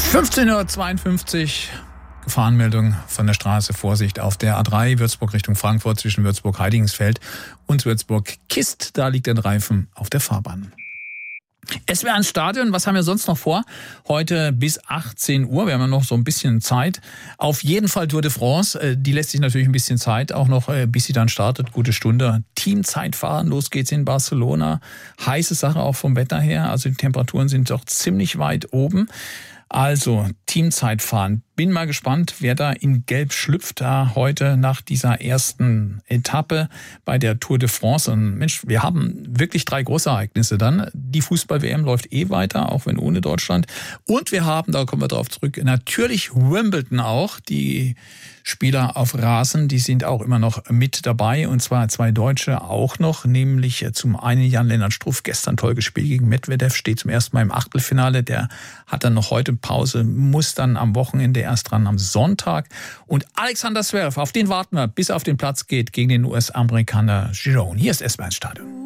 15:52 Uhr. Gefahrenmeldung von der Straße. Vorsicht auf der A3 Würzburg Richtung Frankfurt zwischen Würzburg-Heidingsfeld und Würzburg-Kist. Da liegt ein Reifen auf der Fahrbahn. SWR1 Stadion, was haben wir sonst noch vor? Heute bis 18 Uhr, wir haben ja noch so ein bisschen Zeit. Auf jeden Fall Tour de France, die lässt sich natürlich ein bisschen Zeit, auch noch bis sie dann startet, gute Stunde. Teamzeitfahren, los geht's in Barcelona. Heiße Sache auch vom Wetter her, also die Temperaturen sind doch ziemlich weit oben. Also, Teamzeitfahren. Bin mal gespannt, wer da in Gelb schlüpft da heute nach dieser ersten Etappe bei der Tour de France. Und Mensch, wir haben wirklich 3 Großereignisse dann. Die Fußball-WM läuft weiter, auch wenn ohne Deutschland. Und wir haben, da kommen wir drauf zurück, natürlich Wimbledon auch. Die Spieler auf Rasen, die sind auch immer noch mit dabei. Und zwar 2 Deutsche auch noch, nämlich zum einen Jan-Lennart Struff, gestern toll gespielt gegen Medvedev, steht zum ersten Mal im Achtelfinale. Der hat dann noch heute Pause, muss dann am Wochenende erst dran am Sonntag. Und Alexander Zverev, auf den warten wir, bis er auf den Platz geht gegen den US-Amerikaner Giron. Hier ist SWR1 Stadion.